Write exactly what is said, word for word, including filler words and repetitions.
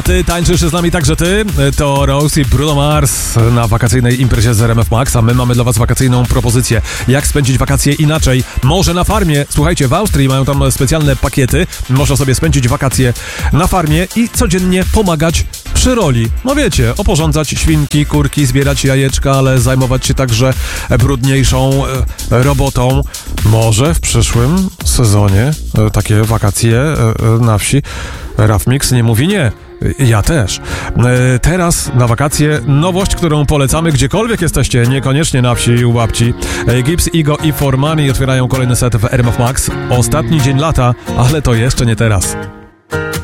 Ty tańczysz z nami także ty, to Rose i Bruno Mars na wakacyjnej imprezie z R M F Max, a my mamy dla was wakacyjną propozycję. Jak spędzić wakacje inaczej? Może na farmie. Słuchajcie, w Austrii mają tam specjalne pakiety. Można sobie spędzić wakacje na farmie i codziennie pomagać przy roli. No wiecie, oporządzać świnki, kurki, zbierać jajeczka, ale zajmować się także brudniejszą e, robotą. Może w przyszłym sezonie e, takie wakacje e, na wsi. Rafmix nie mówi nie. Ja też. E, teraz na wakacje nowość, którą polecamy gdziekolwiek jesteście, niekoniecznie na wsi u babci. E, Gibbs, Ego i For Money otwierają kolejny set w R M F Max. Ostatni dzień lata, ale to jeszcze nie teraz.